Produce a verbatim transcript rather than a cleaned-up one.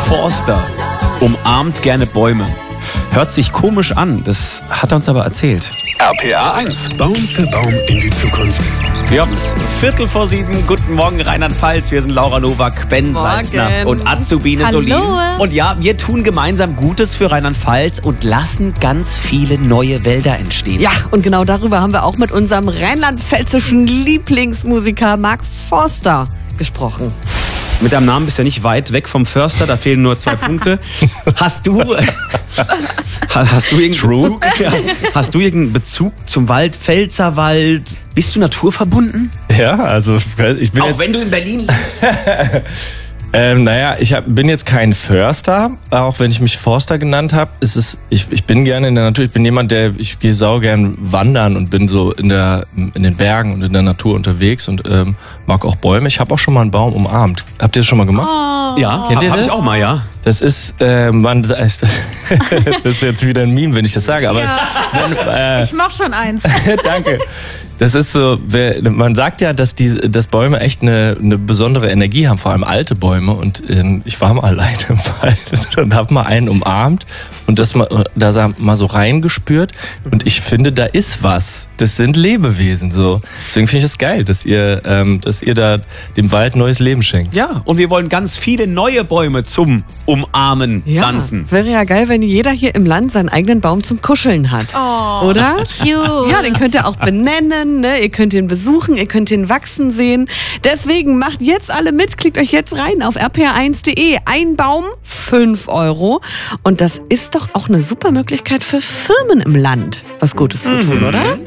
Forster umarmt gerne Bäume. Hört sich komisch an, das hat er uns aber erzählt. R P R eins, Baum für Baum in die Zukunft. Wir haben es Viertel vor sieben. Guten Morgen, Rheinland-Pfalz. Wir sind Laura Nowak, Ben Morgen. Salzner und Azubine Hallo. Solin. Und ja, wir tun gemeinsam Gutes für Rheinland-Pfalz und lassen ganz viele neue Wälder entstehen. Ja, und genau darüber haben wir auch mit unserem rheinland-pfälzischen Lieblingsmusiker Mark Forster gesprochen. Mit deinem Namen bist du ja nicht weit weg vom Förster, da fehlen nur zwei Punkte. Hast du, hast du irgendeinen Bezug, ja, hast du irgendeinen Bezug zum Wald, Pfälzerwald? Bist du naturverbunden? Ja, also ich bin Auch jetzt, wenn du in Berlin lebst. ähm, naja, ich hab, bin jetzt kein Förster, auch wenn ich mich Forster genannt habe. Ist es, ich, ich bin gerne in der Natur. Ich bin jemand, der ich gehe sau gern wandern und bin so in der in den Bergen und in der Natur unterwegs und ähm, mag auch Bäume. Ich habe auch schon mal einen Baum umarmt. Habt ihr das schon mal gemacht? Oh. Ja, Kennt ihr hab das? ich auch mal, ja. Das ist, äh, man, das ist jetzt wieder ein Meme, wenn ich das sage, aber Ja. wenn, äh, Ich mach schon eins. danke. Das ist so, wer- man sagt ja, dass die, dass Bäume echt eine, eine besondere Energie haben, vor allem alte Bäume. Und ähm, ich war mal alleine im Wald und habe mal einen umarmt und das mal, da sa- mal so reingespürt. Und ich finde, da ist was. Das sind Lebewesen so. Deswegen finde ich es das geil, dass ihr, ähm, dass ihr da dem Wald neues Leben schenkt. Ja, und wir wollen ganz viele neue Bäume zum Umarmen Ja, pflanzen. wäre ja geil, wenn jeder hier im Land seinen eigenen Baum zum Kuscheln hat. Oh, Oder? cute. Ja, den könnt ihr auch benennen, ne? Ihr könnt ihn besuchen, ihr könnt ihn wachsen sehen. Deswegen macht jetzt alle mit, klickt euch jetzt rein auf r p r eins punkt de. Ein Baum, fünf Euro. Und das ist doch auch eine super Möglichkeit für Firmen im Land, was Gutes zu tun, oder?